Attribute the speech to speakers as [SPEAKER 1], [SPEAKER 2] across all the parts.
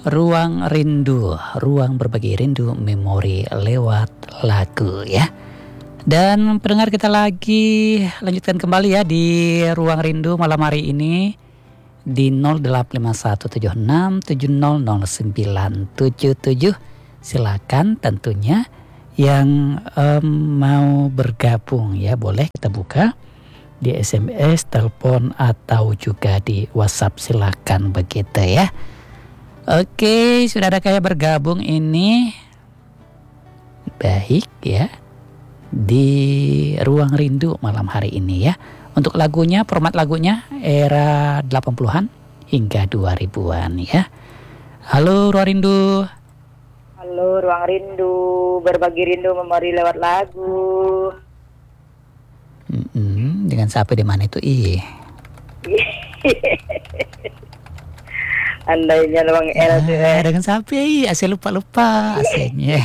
[SPEAKER 1] Ruang Rindu, ruang berbagi rindu memori lewat lagu ya. Dan pendengar kita lagi lanjutkan kembali ya di Ruang Rindu malam hari ini di 085176700977. Silakan tentunya yang mau bergabung ya, boleh kita buka di SMS, telepon atau juga di WhatsApp, silakan begitu ya. Oke, sudah ada kayak bergabung ini. Baik ya. Di Ruang Rindu malam hari ini ya. Untuk lagunya, format lagunya era 80-an hingga 2000-an ya. Halo Ruang Rindu.
[SPEAKER 2] Halo Ruang Rindu, berbagi rindu memori lewat lagu.
[SPEAKER 1] Dengan siapa di mana itu?
[SPEAKER 2] Andainya Bang El tuh
[SPEAKER 1] dengan siapa? Asal lupa aslinya.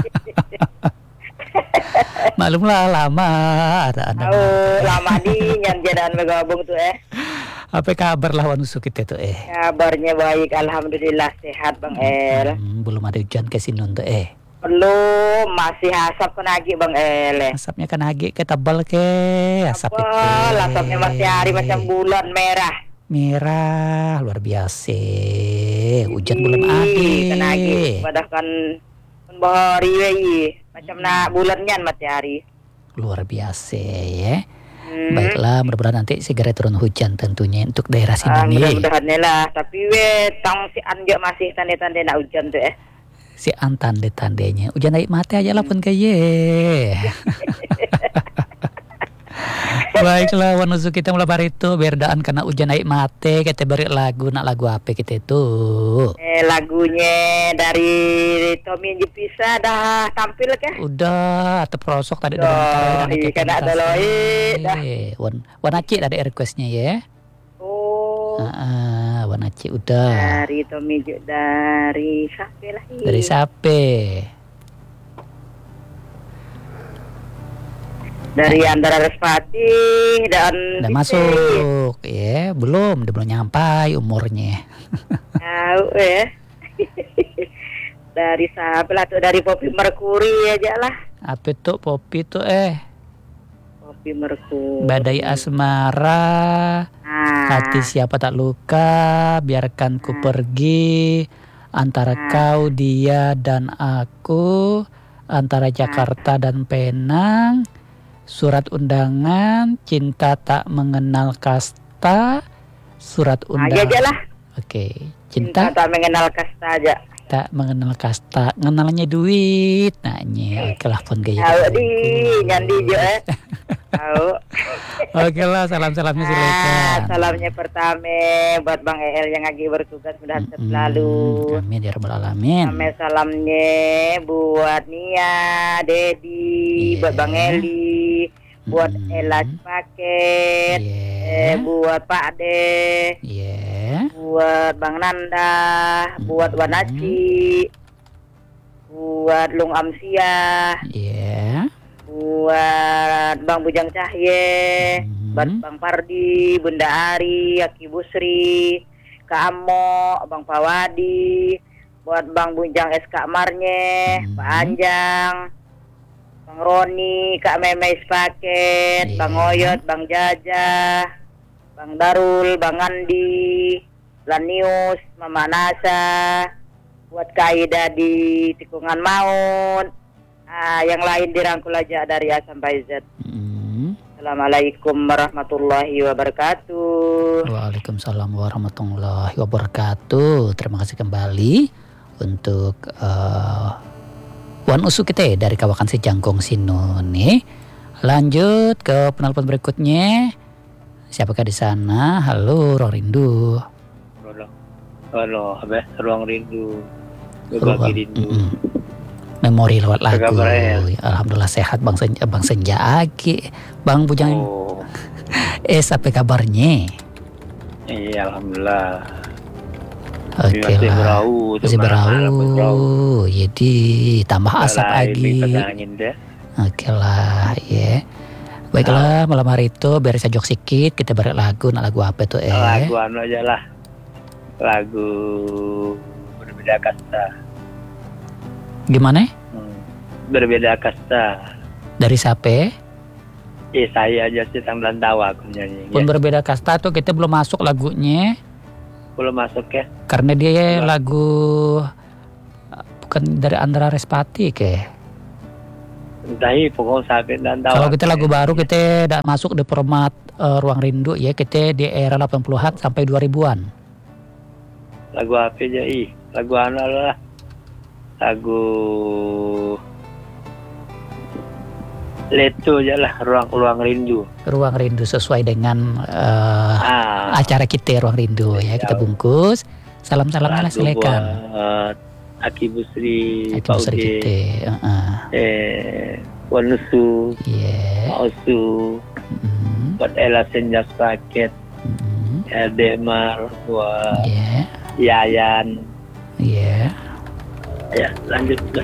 [SPEAKER 1] Maklumlah lama ada anda.
[SPEAKER 2] Lama nih jangan bergabung tuh
[SPEAKER 1] Apa kabar lawan usul kita tuh
[SPEAKER 2] Kabarnya baik, alhamdulillah sehat Bang El.
[SPEAKER 1] Belum ada hujan ke sini tuh
[SPEAKER 2] Belum, masih asap kenagi Bang El.
[SPEAKER 1] Asapnya kenagi ke tebal ke asap itu.
[SPEAKER 2] Asapnya masih hari macam bulan merah.
[SPEAKER 1] Merah luar biasa. Hujan belum ada.
[SPEAKER 2] Kenagi padahkan bahari macam nak bulannya matahari.
[SPEAKER 1] Luar biasa ya. Baiklah, mudah-mudahan nanti segera turun hujan tentunya untuk daerah sini nih.
[SPEAKER 2] Mudah-mudahan lah, tapi tang si anja masih tanda-tanda nak hujan tuh
[SPEAKER 1] Si an tanda-tandanya. Hujan naik mati aja lah pun kaye. Baiklah, wanusu kita mulai hari itu berdaan karena hujan naik mati. Kita beri lagu, nak lagu apa kita itu?
[SPEAKER 2] Lagunya dari Tommy Jepisa dah tampil ke?
[SPEAKER 1] Udah, terprosok tadi.
[SPEAKER 2] Kan ada loh.
[SPEAKER 1] Wanaci ada requestnya ya. Wanaci udah.
[SPEAKER 2] Dari Tommy dari siapa lah?
[SPEAKER 1] Dari siapa?
[SPEAKER 2] Dari Andara Respati dan
[SPEAKER 1] udah masuk ya, belum nyampai umurnya.
[SPEAKER 2] Tahu Dari siapa lah tuh, dari Poppy Mercury aja lah.
[SPEAKER 1] Apa tuh Poppy tuh
[SPEAKER 2] Poppy Mercury.
[SPEAKER 1] Badai asmara. Hati siapa tak luka, biarkan ku pergi. Antara kau, dia dan aku. Antara Jakarta dan Penang. Surat undangan, cinta tak mengenal kasta. Surat undangan.
[SPEAKER 2] Aja lah.
[SPEAKER 1] Oke, cinta
[SPEAKER 2] tak mengenal kasta aja.
[SPEAKER 1] Tak mengenal kasta, ngenalnya duit. Nanya, oke lah pun gaya.
[SPEAKER 2] Tahu di nyandi jo Tahu.
[SPEAKER 1] Oke lah, salam-salamnya silakan.
[SPEAKER 2] Salamnya pertama buat Bang El yang lagi bertugas, mudah selalu.
[SPEAKER 1] Amin ya rabbal alamin.
[SPEAKER 2] Salamnya buat Nia, Dedi, buat Bang Eli, buat Elas Paket, buat Pak De, buat Bang Nanda, buat Wanaci, buat Lung Amsia, buat Bang Bujang Cahye, buat Bang Pardi, Bunda Ari, Aki Busri, Kak Amo, Bang Pawadi, buat Bang Bujang SK Marnya, Pak Anjang, Bang Roni, Kak Memes Paket, Bang Oyot, Bang Jaja, Bang Darul, Bang Andi, Lanius, Mama Nasa, buat Kaida di Tikungan Maut, yang lain dirangkul aja dari A sampai Z. Assalamualaikum warahmatullahi wabarakatuh.
[SPEAKER 1] Waalaikumsalam warahmatullahi wabarakatuh. Terima kasih kembali untuk Wan Usu kita dari Kawakan Sejangkong Sino nih. Lanjut ke penelpon berikutnya. Siapakah di sana? Halo, Ruang Rindu.
[SPEAKER 3] Halo, Ruang Rindu. Berbagi rindu.
[SPEAKER 1] Memori lewat lagu. Alhamdulillah sehat Bang Senja Aki. Bang Bujang. Apa kabarnya?
[SPEAKER 3] Iya, alhamdulillah.
[SPEAKER 1] Oke lah. Masih berau. Jadi tambah asap lagi. Oke lah, ya. Baiklah, malam hari itu biar saya jok sedikit, kita beri lagu. Nah, lagu apa tuh
[SPEAKER 3] Lagu anu aja lah. Lagu berbeda kasta.
[SPEAKER 1] Gimana?
[SPEAKER 3] Berbeda kasta.
[SPEAKER 1] Dari siapa?
[SPEAKER 3] Saya aja sih Tamlan Tawa aku nyanyi.
[SPEAKER 1] Pun berbeda kasta tuh kita belum masuk lagunya.
[SPEAKER 3] Belum masuk ya?
[SPEAKER 1] Karena dia lagu bukan dari Andra Respati ke.
[SPEAKER 3] Entah pokoknya sampai dan tahu.
[SPEAKER 1] Kalau kita lagu baru kita tidak masuk di format Ruang Rindu ya, kita di era 80-an sampai 2000-an.
[SPEAKER 3] Lagu apa aja lagu ana lah. Lagu Leto aja lah, Ruang Rindu.
[SPEAKER 1] Ruang Rindu sesuai dengan acara kita Ruang Rindu ya, kita bungkus. Salam-salamnya lah silakan.
[SPEAKER 3] Aki Busri,
[SPEAKER 1] Aki
[SPEAKER 3] Pak
[SPEAKER 1] Busri
[SPEAKER 3] Ude,
[SPEAKER 1] kita.
[SPEAKER 3] Wanusu,
[SPEAKER 1] Yeah.
[SPEAKER 3] Pak Osu, buat Ella Senjas Paket, Demar, buat
[SPEAKER 1] Yeah.
[SPEAKER 3] Yayan.
[SPEAKER 1] Yeah.
[SPEAKER 3] Ya, lanjut lah.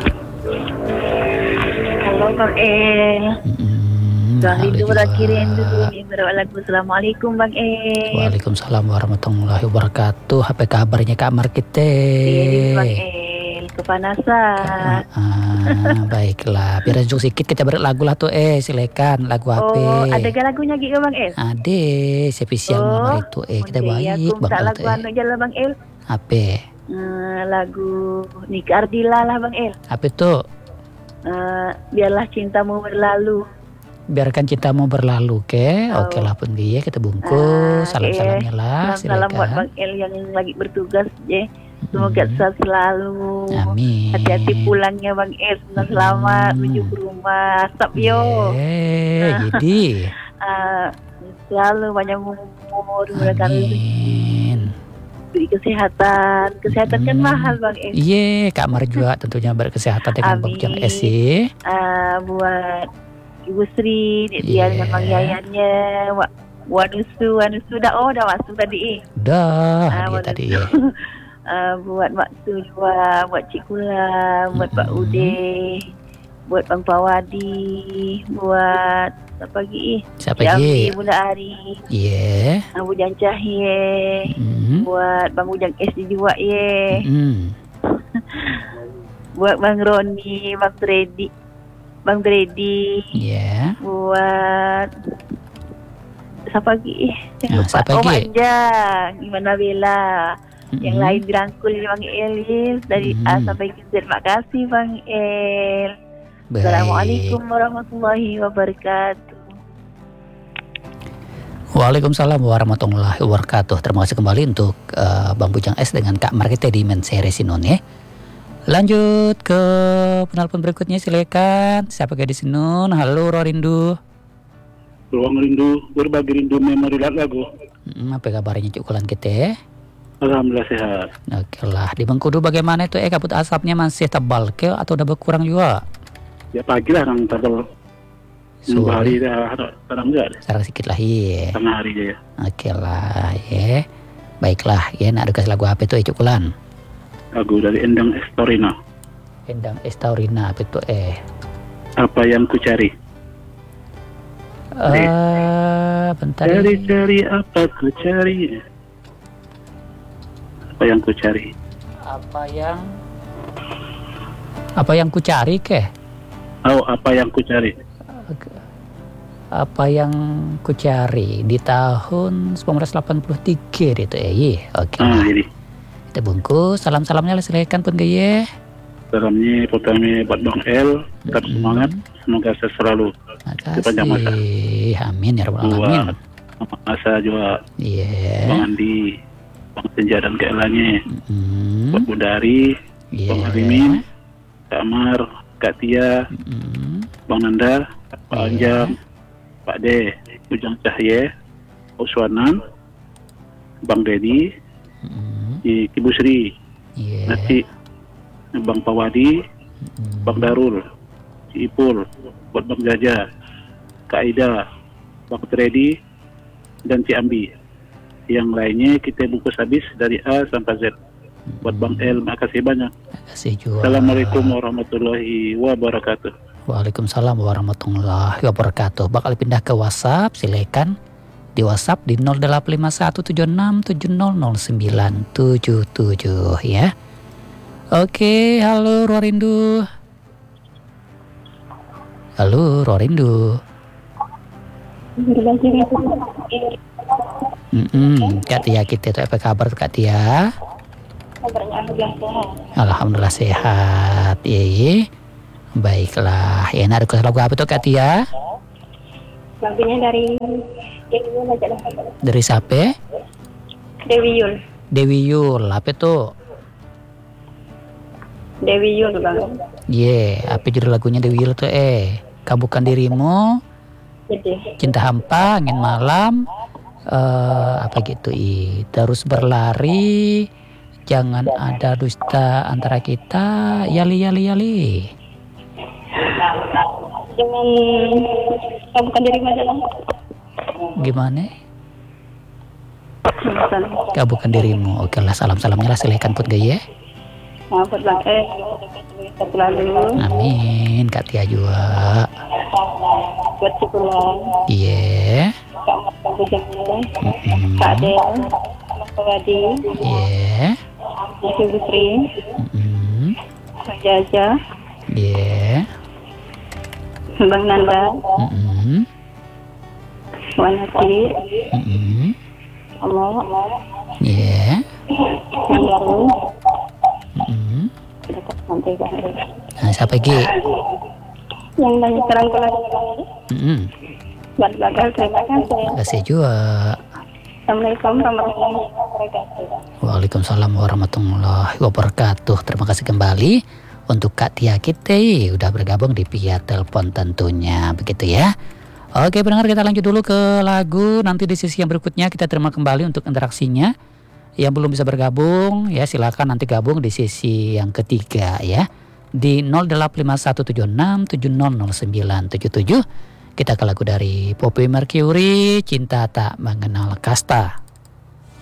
[SPEAKER 2] Halo Bang El. Bang
[SPEAKER 1] Halo
[SPEAKER 2] Rindu
[SPEAKER 1] juga.
[SPEAKER 2] berakhir dulu. Lagu Assalamualaikum Bang El.
[SPEAKER 1] Waalaikumsalam warahmatullahi wabarakatuh. Apa kabarnya kamar kita?
[SPEAKER 2] Bang El kepanasan.
[SPEAKER 1] Baiklah, biar sejuk sedikit kita berlagu lah tuh silakan lagu apa?
[SPEAKER 2] Oh, ada gak lagunya gitu Bang El?
[SPEAKER 1] Ada spesial nomor itu kita baik
[SPEAKER 2] aku minta
[SPEAKER 1] Bang
[SPEAKER 2] lagu anu aja lah Bang El.
[SPEAKER 1] Apa?
[SPEAKER 2] Lagu Nika Ardila lah Bang El.
[SPEAKER 1] Apa itu?
[SPEAKER 2] Biarlah cintamu berlalu.
[SPEAKER 1] Biarkan cintamu berlalu ke. Oke lah pun dia kita bungkus. Salam-salamnya lah.
[SPEAKER 2] Salam buat
[SPEAKER 1] Silakan.
[SPEAKER 2] Bang El yang lagi bertugas ya. Semoga sehat selalu.
[SPEAKER 1] Amin.
[SPEAKER 2] Hati-hati pulangnya Bang El. Selamat menuju ke rumah. Stop yo.
[SPEAKER 1] Jadi.
[SPEAKER 2] Selalu banyak umur.
[SPEAKER 1] Amin.
[SPEAKER 2] Beri kesehatan. Kesehatan kan mahal Bang El.
[SPEAKER 1] Iya, Kak Mar juga tentunya berkesehatan dengan Bang Jang Esi.
[SPEAKER 2] Buat Ibu Sri, dia dengan Bang Yayannya. Wanusu udah masuk tadi.
[SPEAKER 1] Udah, dia tadi.
[SPEAKER 2] Buat Mak Su juga, buat Cik Kula, buat Pak Ude, buat Bang Pawadi, buat apa lagi?
[SPEAKER 1] Siapa
[SPEAKER 2] Jambi,
[SPEAKER 1] lagi?
[SPEAKER 2] Bunda Ari,
[SPEAKER 1] Iya.
[SPEAKER 2] Bujang Cahye, buat Bang Bujang SD juga ye, buat Bang Roni, Bang Dredi,
[SPEAKER 1] Iya.
[SPEAKER 2] buat siapa lagi?
[SPEAKER 1] Siapa lagi?
[SPEAKER 2] Manjang, Gimana Bella. Yang lain dirangkul Bang Elis dari A sampai Z. Terima kasih Bang El.
[SPEAKER 1] Baik.
[SPEAKER 2] Assalamualaikum warahmatullahi wabarakatuh.
[SPEAKER 1] Waalaikumsalam warahmatullahi wabarakatuh. Terima kasih kembali untuk Bang Bujang S dengan Kak Markete di Mensere Sinon ya. Lanjut ke penelpon berikutnya silakan. Siapa di Sinon? Halo Rindu.
[SPEAKER 4] Ruang Rindu, berbagi rindu memori lagu.
[SPEAKER 1] Apa kabarnya cukulan kita?
[SPEAKER 4] Alhamdulillah sehat.
[SPEAKER 1] Oke lah, di Bengkudu bagaimana itu kabut asapnya masih tebal ke atau udah berkurang juga?
[SPEAKER 4] Ya pagi lah kan tabel. Dua hari dah kadang enggak deh.
[SPEAKER 1] Sekarang sedikit lah iya.
[SPEAKER 4] Tengah hari aja ya.
[SPEAKER 1] Oke lah ya. Baiklah ya, nak ada lagu apa itu cukulan?
[SPEAKER 4] Lagu dari Endang Estorina.
[SPEAKER 1] Endang Estaurina apa itu
[SPEAKER 4] Apa yang ku cari?
[SPEAKER 1] Bentar.
[SPEAKER 4] Cari apa ku cari? Apa yang ku cari?
[SPEAKER 1] Apa yang ku cari ke?
[SPEAKER 4] Oh, apa yang ku cari?
[SPEAKER 1] Apa yang ku cari di tahun 1983 itu Oke.
[SPEAKER 4] Ini.
[SPEAKER 1] Kita bungkus. Salam-salamnya silakan pun gaya.
[SPEAKER 4] Salamnya pertama buat Bang El, tetap semangat, semoga sehat selalu. Sepanjang masa.
[SPEAKER 1] Amin ya rabbal alamin.
[SPEAKER 4] Buat masa juga.
[SPEAKER 1] Iya.
[SPEAKER 4] Bang Andi, Bang Senja dan keelanya, buat Budari, Bang Arimin, Kak Amar, Kak Tia, Bang Nanda, Pak Anjang, Pak D, Bujang Cahye, Uswanan, Bang Dedi, Ibu Sri, Nati, Bang Pawadi, Bang Darul, Ci Ipul, buat Bang Jaja, Kak Ida, Bang Tredi, dan Ci Ambi. Yang lainnya kita bungkus habis dari A sampai Z. Buat Bang El, makasih banyak.
[SPEAKER 1] Makasih juga.
[SPEAKER 4] Assalamualaikum warahmatullahi wabarakatuh.
[SPEAKER 1] Waalaikumsalam warahmatullahi wabarakatuh. Bakal pindah ke WhatsApp, silakan di WhatsApp di 085176700977 ya. Oke, halo Rorindu. Halo Rorindu. Kak Tia kita itu apa kabar Kak Tia? Alhamdulillah sehat. Iya. Baiklah. Ya, ada lagu apa tuh Kak Tia?
[SPEAKER 5] Lagunya dari Dewi Yul aja lah.
[SPEAKER 1] Dari siapa?
[SPEAKER 5] Dewi Yul.
[SPEAKER 1] Dewi Yul. Apa tuh?
[SPEAKER 5] Dewi Yul bang.
[SPEAKER 1] Apa judul lagunya Dewi Yul tuh? Kabulkan dirimu. Cinta hampa, angin malam. Apa gitu? Terus berlari. Jangan ada dusta antara kita. Yali.
[SPEAKER 5] Jangan kabulkan dirimu aja lah.
[SPEAKER 1] Gimana? Kabulkan dirimu. Oke lah, salam-salamnya lah silahkan put gaya.
[SPEAKER 5] Maafkan bang, selalu.
[SPEAKER 1] Amin, Kak Tia juga.
[SPEAKER 5] Buat si pulang.
[SPEAKER 1] Iya.
[SPEAKER 5] Kak Bujang, Kak Del, Kak Wadi.
[SPEAKER 1] Iya.
[SPEAKER 5] Ibu Busri. Kak Jaja.
[SPEAKER 1] Iya.
[SPEAKER 5] Bang Nanda. Wan Hati. Amo.
[SPEAKER 1] Iya.
[SPEAKER 5] Yang baru.
[SPEAKER 1] Nah, siapa lagi?
[SPEAKER 5] Yang banyak kerangkulan. Buat bakal terima kasih.
[SPEAKER 1] Terima kasih juga.
[SPEAKER 5] Assalamualaikum warahmatullahi wabarakatuh.
[SPEAKER 1] Waalaikumsalam warahmatullahi wabarakatuh. Terima kasih kembali untuk Kak Tia kita udah bergabung di via telepon tentunya, begitu ya. Oke pendengar, kita lanjut dulu ke lagu. Nanti di sisi yang berikutnya kita terima kembali untuk interaksinya. Yang belum bisa bergabung ya silakan nanti gabung di sisi yang ketiga ya. Di 085176700977. Kita ke lagu dari Poppy Mercury, Cinta Tak Mengenal Kasta.